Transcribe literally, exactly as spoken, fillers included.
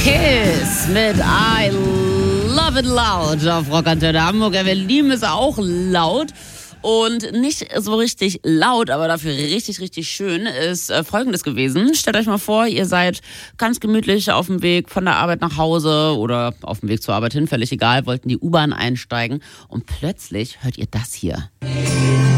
Kiss mit I Love It Loud auf Rockantenne Hamburg. Ja, wir lieben es auch laut. Und nicht so richtig laut, aber dafür richtig, richtig schön ist äh, Folgendes gewesen. Stellt euch mal vor, ihr seid ganz gemütlich auf dem Weg von der Arbeit nach Hause oder auf dem Weg zur Arbeit hin, völlig egal, wollten die U-Bahn einsteigen und plötzlich hört ihr das hier.